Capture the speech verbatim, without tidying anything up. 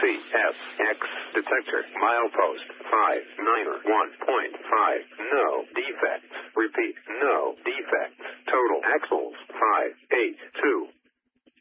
C S X detector. Milepost five nine one point five. No defects. Repeat, no defects. Total axle